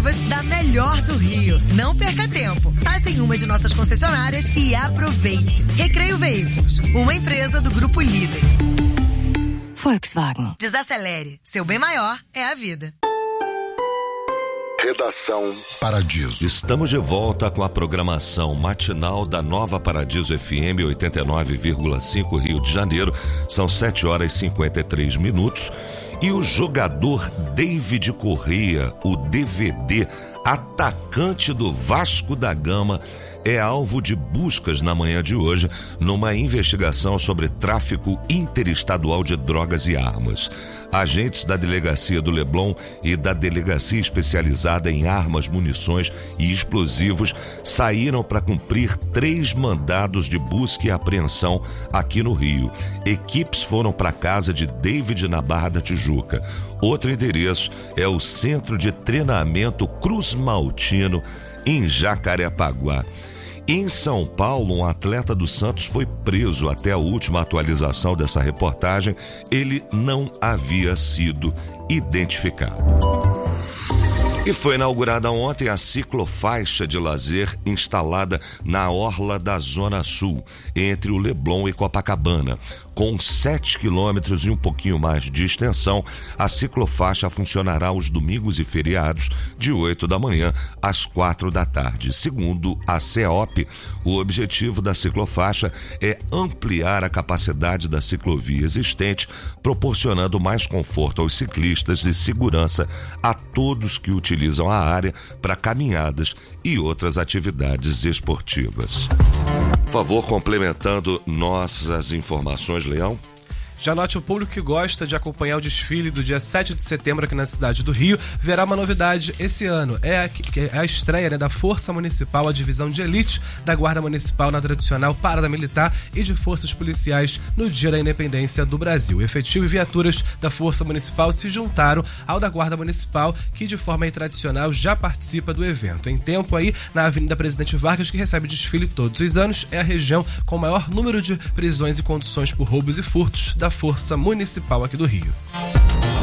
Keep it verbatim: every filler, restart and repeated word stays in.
esportivas da melhor do Rio. Não perca tempo. Passe em uma de nossas concessionárias e aproveite. Recreio Veículos, uma empresa do Grupo Líder. Volkswagen. Desacelere. Seu bem maior é a vida. Redação Paradiso. Estamos de volta com a programação matinal da Nova Paradiso F M oitenta e nove vírgula cinco Rio de Janeiro. São sete horas e cinquenta e três minutos. E o jogador David Corrêa, o D V D, atacante do Vasco da Gama, é alvo de buscas na manhã de hoje numa investigação sobre tráfico interestadual de drogas e armas. Agentes da Delegacia do Leblon e da Delegacia Especializada em Armas, Munições e Explosivos saíram para cumprir três mandados de busca e apreensão aqui no Rio. Equipes foram para a casa de David na Barra da Tijuca. Outro endereço é o Centro de Treinamento Cruz Maltino, em Jacarepaguá. Em São Paulo, um atleta do Santos foi preso. Até a última atualização dessa reportagem, ele não havia sido identificado. E foi inaugurada ontem a ciclofaixa de lazer instalada na orla da Zona Sul, entre o Leblon e Copacabana. Com sete quilômetros e um pouquinho mais de extensão, a ciclofaixa funcionará aos domingos e feriados, de oito da manhã às quatro da tarde. Segundo a CEOP, o objetivo da ciclofaixa é ampliar a capacidade da ciclovia existente, proporcionando mais conforto aos ciclistas e segurança a todos que utilizam a área para caminhadas e outras atividades esportivas. Por favor, complementando nossas informações, Leão. Já note, o público que gosta de acompanhar o desfile do dia sete de setembro aqui na cidade do Rio verá uma novidade esse ano. É a, é a estreia, né, da Força Municipal, a divisão de elite da Guarda Municipal na tradicional Parada Militar e de Forças Policiais no Dia da Independência do Brasil. Efetivo e viaturas da Força Municipal se juntaram ao da Guarda Municipal, que de forma tradicional já participa do evento. Em tempo aí, na Avenida Presidente Vargas, que recebe desfile todos os anos, é a região com o maior número de prisões e conduções por roubos e furtos da Força Municipal aqui do Rio.